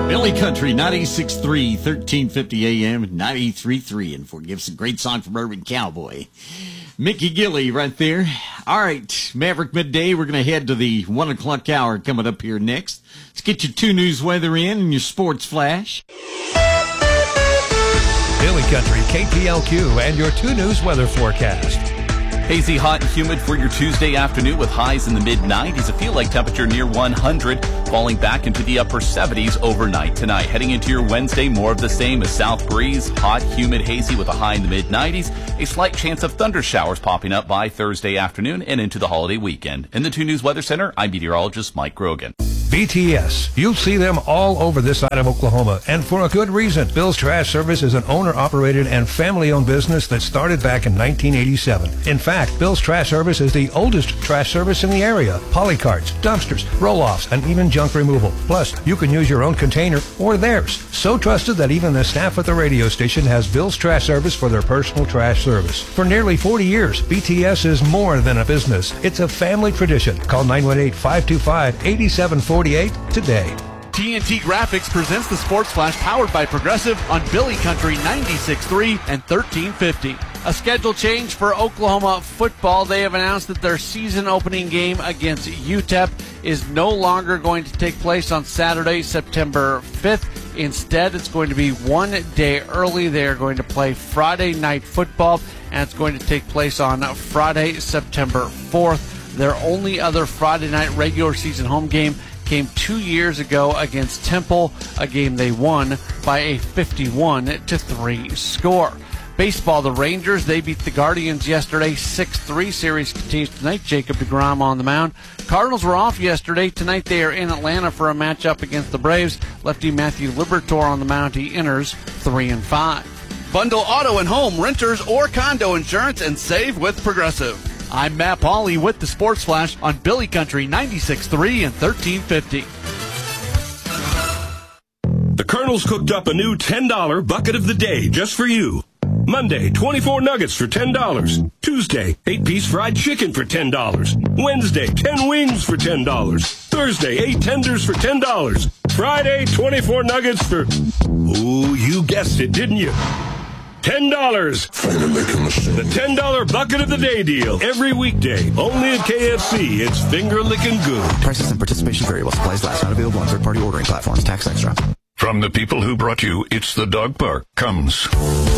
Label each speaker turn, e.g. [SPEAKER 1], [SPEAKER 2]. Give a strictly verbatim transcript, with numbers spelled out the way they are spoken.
[SPEAKER 1] Billy Country, ninety-six point three, thirteen fifty A M, ninety-three point three. And for gives a great song from Urban Cowboy. Mickey Gilley right there. All right, Maverick Midday. We're going to head to the one o'clock hour coming up here next. Let's get your two news weather in and your sports flash.
[SPEAKER 2] Billy Country, K P L Q, and your two news weather forecast.
[SPEAKER 3] Hazy, hot, and humid for your Tuesday afternoon with highs in the mid nineties. A feel-like temperature near one hundred, falling back into the upper seventies overnight tonight. Heading into your Wednesday, more of the same. A south breeze, hot, humid, hazy with a high in the mid nineties. A slight chance of thunder showers popping up by Thursday afternoon and into the holiday weekend. In the two News Weather Center, I'm meteorologist Mike Grogan.
[SPEAKER 2] B T S. You'll see them all over this side of Oklahoma, and for a good reason. Bill's Trash Service is an owner-operated and family-owned business that started back in nineteen eighty-seven. In fact, Bill's Trash Service is the oldest trash service in the area. Polycarts, dumpsters, roll-offs, and even junk removal. Plus, you can use your own container or theirs. So trusted that even the staff at the radio station has Bill's Trash Service for their personal trash service. For nearly forty years, B T S is more than a business. It's a family tradition. Call nine one eight, five two five, eight seven four eight today.
[SPEAKER 4] T N T Graphics presents the Sports Flash powered by Progressive on Billy Country ninety-six point three and thirteen fifty. A schedule change for Oklahoma football. They have announced that their season opening game against U T E P is no longer going to take place on Saturday, September fifth. Instead, it's going to be one day early. They are going to play Friday night football, and it's going to take place on Friday, September fourth. Their only other Friday night regular season home game came two years ago against Temple, a game they won by a fifty-one to three score. Baseball, the Rangers, they beat the Guardians yesterday, six three. Series continues tonight. Jacob deGrom on the mound. Cardinals were off yesterday. Tonight they are in Atlanta for a matchup against the Braves. Lefty Matthew Liberatore on the mound. He enters three and five. Bundle auto and home, renters, or condo insurance and save with Progressive. I'm Matt Pauley with the Sports Flash on Billy Country ninety-six point three and thirteen fifty.
[SPEAKER 5] The Colonel's cooked up a new ten dollar bucket of the day just for you. Monday, twenty-four nuggets for ten dollars. Tuesday, eight-piece fried chicken for ten dollars. Wednesday, ten wings for ten dollars. Thursday, eight tenders for ten dollars. Friday, twenty-four nuggets for... Ooh, you guessed it, didn't you? ten dollars. The ten dollar bucket of the day deal. Every weekday. Only at K F C. It's finger-licking good.
[SPEAKER 6] Prices and participation variable. Supplies last. Not available on third-party ordering platforms. Tax extra.
[SPEAKER 7] From the people who brought you It's the Dog Park comes...